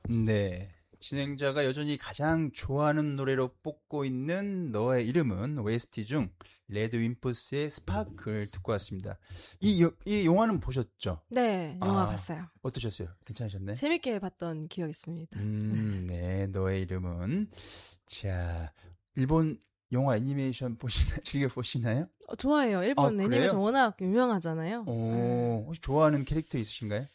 네. 진행자가 여전히 가장 좋아하는 노래로 뽑고 있는 너의 이름은 OST 중 레드 윈프스의 스파크를 듣고 왔습니다. 이 영화는 보셨죠? 네, 영화 봤어요. 어떠셨어요? 괜찮으셨나요? 재밌게 봤던 기억이 있습니다. 네, 너의 이름은. 자, 일본 영화 애니메이션 즐겨 보시나요? 좋아해요. 일본 그래요? 애니메이션 워낙 유명하잖아요. 혹시 좋아하는 캐릭터 있으신가요?